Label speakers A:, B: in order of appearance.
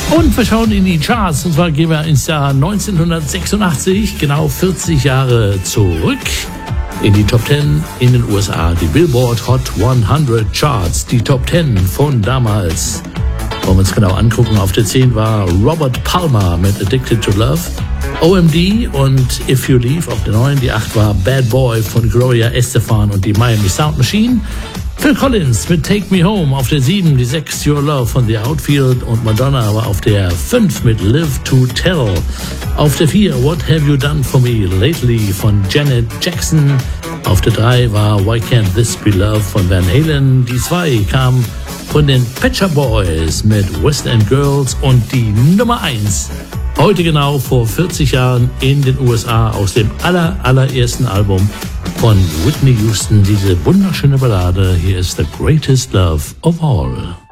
A: Und wir schauen in die Charts, und zwar gehen wir ins Jahr 1986, genau 40 Jahre zurück, in die Top 10 in den USA, die Billboard Hot 100 Charts, die Top 10 von damals. Wollen wir uns genau angucken, auf der 10 war Robert Palmer mit Addicted to Love, OMD und If You Leave auf der 9, die 8 war Bad Boy von Gloria Estefan und die Miami Sound Machine, Phil Collins mit Take Me Home auf der 7, die 6 Your Love von The Outfield und Madonna war auf der 5 mit Live to Tell. Auf der 4 What Have You Done For Me Lately von Janet Jackson. Auf der 3 war Why Can't This Be Love von Van Halen. Die 2 kam von den Pet Shop Boys mit West End Girls und die Nummer 1 heute genau vor 40 Jahren in den USA aus dem allerersten Album von Whitney Houston, diese wunderschöne Ballade. Hier ist The Greatest Love of All.